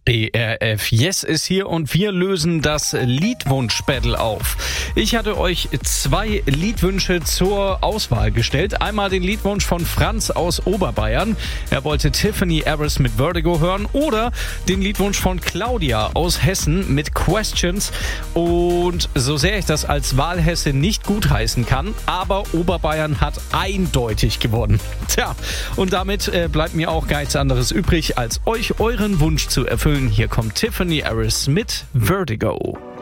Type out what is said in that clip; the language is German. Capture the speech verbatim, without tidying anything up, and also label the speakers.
Speaker 1: E R F Yes ist hier und wir lösen das Liedwunsch-Battle auf. Ich hatte euch zwei Liedwünsche zur Auswahl gestellt. Einmal den Liedwunsch von Franz aus Oberbayern. Er wollte Tiffany Harris mit Vertigo hören. Oder den Liedwunsch von Claudia aus Hessen mit Questions. Und so sehr ich das als Wahlhesse nicht gutheißen kann, aber Oberbayern hat eindeutig gewonnen. Tja, und damit äh, bleibt mir auch gar nichts anderes übrig, als euch euren Wunsch zu erfüllen. Hier kommt Tiffany Harris mit Vertigo.